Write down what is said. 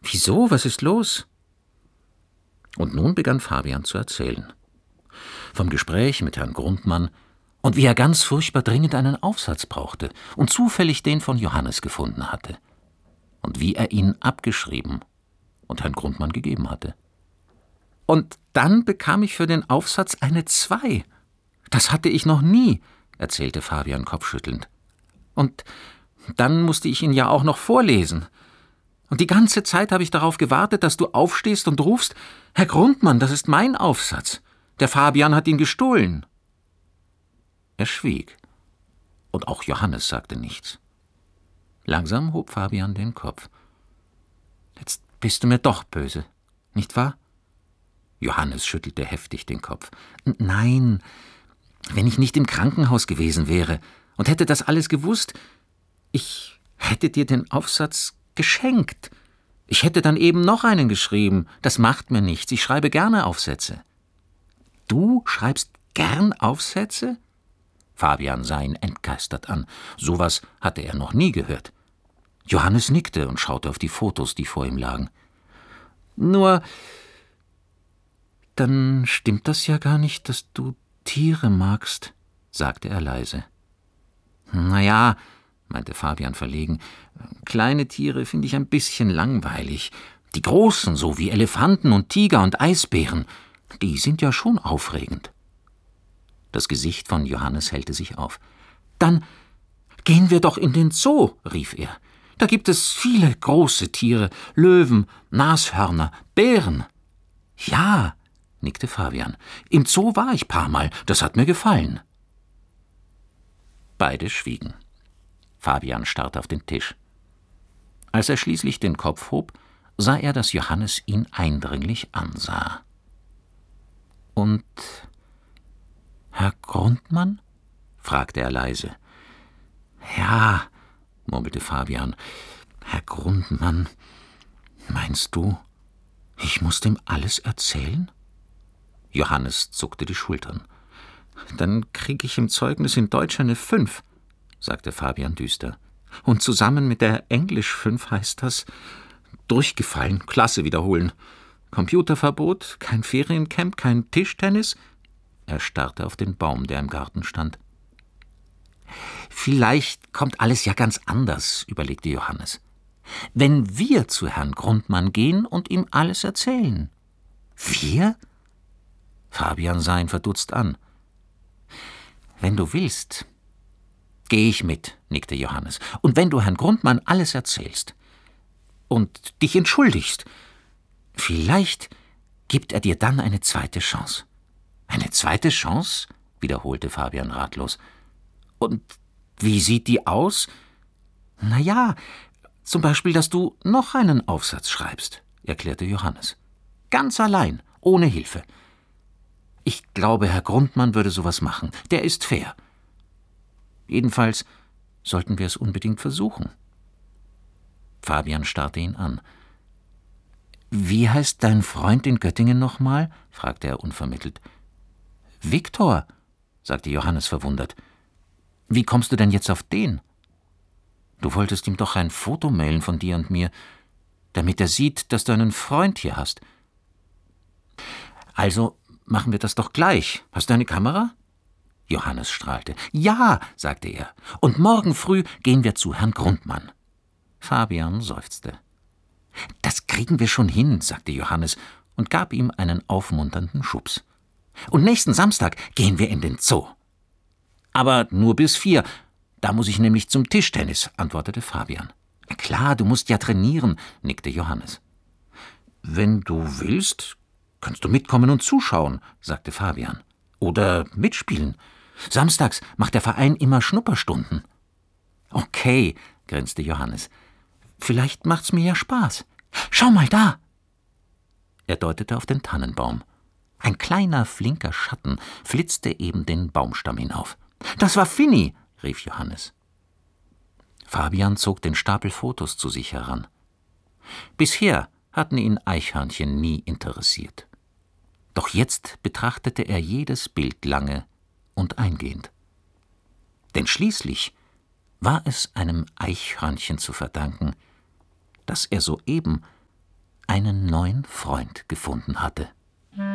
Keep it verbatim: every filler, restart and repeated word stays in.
Wieso? Was ist los? Und nun begann Fabian zu erzählen. Vom Gespräch mit Herrn Grundmann und wie er ganz furchtbar dringend einen Aufsatz brauchte und zufällig den von Johannes gefunden hatte. Und wie er ihn abgeschrieben und Herrn Grundmann gegeben hatte. Und dann bekam ich für den Aufsatz eine Zwei. Das hatte ich noch nie, erzählte Fabian kopfschüttelnd. Und dann musste ich ihn ja auch noch vorlesen. Und die ganze Zeit habe ich darauf gewartet, dass du aufstehst und rufst, »Herr Grundmann, das ist mein Aufsatz. Der Fabian hat ihn gestohlen.« Er schwieg. Und auch Johannes sagte nichts. Langsam hob Fabian den Kopf. »Jetzt bist du mir doch böse, nicht wahr?« Johannes schüttelte heftig den Kopf. »Nein, wenn ich nicht im Krankenhaus gewesen wäre und hätte das alles gewusst, ich hätte dir den Aufsatz geschenkt. Ich hätte dann eben noch einen geschrieben. Das macht mir nichts. Ich schreibe gerne Aufsätze.« »Du schreibst gern Aufsätze?« Fabian sah ihn entgeistert an. Sowas hatte er noch nie gehört. Johannes nickte und schaute auf die Fotos, die vor ihm lagen. »Nur, dann stimmt das ja gar nicht, dass du Tiere magst«, sagte er leise. »Na ja«, meinte Fabian verlegen, »kleine Tiere finde ich ein bisschen langweilig. Die großen, so wie Elefanten und Tiger und Eisbären, die sind ja schon aufregend.« Das Gesicht von Johannes hellte sich auf. »Dann gehen wir doch in den Zoo«, rief er. »Da gibt es viele große Tiere, Löwen, Nashörner, Bären.« »Ja«, nickte Fabian, »im Zoo war ich paar Mal, das hat mir gefallen.« Beide schwiegen. Fabian starrte auf den Tisch. Als er schließlich den Kopf hob, sah er, dass Johannes ihn eindringlich ansah. »Und Herr Grundmann?« fragte er leise. »Ja«, murmelte Fabian, »Herr Grundmann, meinst du, ich muss dem alles erzählen?« Johannes zuckte die Schultern. »Dann krieg ich im Zeugnis in Deutsch eine Fünf«, sagte Fabian düster. »Und zusammen mit der Englisch Fünf heißt das durchgefallen, Klasse wiederholen. Computerverbot, kein Feriencamp, kein Tischtennis?« Er starrte auf den Baum, der im Garten stand. »Vielleicht kommt alles ja ganz anders«, überlegte Johannes. »Wenn wir zu Herrn Grundmann gehen und ihm alles erzählen.« »Wir?« Fabian sah ihn verdutzt an. »Wenn du willst, geh ich mit«, nickte Johannes. »Und wenn du Herrn Grundmann alles erzählst und dich entschuldigst, vielleicht gibt er dir dann eine zweite Chance.« »Eine zweite Chance?«, wiederholte Fabian ratlos. »Und wie sieht die aus?« »Na ja, zum Beispiel, dass du noch einen Aufsatz schreibst«, erklärte Johannes. »Ganz allein, ohne Hilfe. Ich glaube, Herr Grundmann würde sowas machen. Der ist fair. Jedenfalls sollten wir es unbedingt versuchen.« Fabian starrte ihn an. »Wie heißt dein Freund in Göttingen nochmal?«, fragte er unvermittelt. »Viktor«, sagte Johannes verwundert. »Wie kommst du denn jetzt auf den?« »Du wolltest ihm doch ein Foto mailen von dir und mir, damit er sieht, dass du einen Freund hier hast.« »Also machen wir das doch gleich. Hast du eine Kamera?« Johannes strahlte. »Ja«, sagte er, »und morgen früh gehen wir zu Herrn Grundmann.« Fabian seufzte. »Das kriegen wir schon hin«, sagte Johannes und gab ihm einen aufmunternden Schubs. »Und nächsten Samstag gehen wir in den Zoo.« »Aber nur bis vier. Da muss ich nämlich zum Tischtennis«, antwortete Fabian. »Klar, du musst ja trainieren«, nickte Johannes. »Wenn du willst, kannst du mitkommen und zuschauen«, sagte Fabian. »Oder mitspielen. Samstags macht der Verein immer Schnupperstunden.« »Okay«, grinste Johannes. »Vielleicht macht's mir ja Spaß. Schau mal da!« Er deutete auf den Tannenbaum. Ein kleiner, flinker Schatten flitzte eben den Baumstamm hinauf. »Das war Finny«, rief Johannes. Fabian zog den Stapel Fotos zu sich heran. Bisher hatten ihn Eichhörnchen nie interessiert. Doch jetzt betrachtete er jedes Bild lange und eingehend. Denn schließlich war es einem Eichhörnchen zu verdanken, dass er soeben einen neuen Freund gefunden hatte.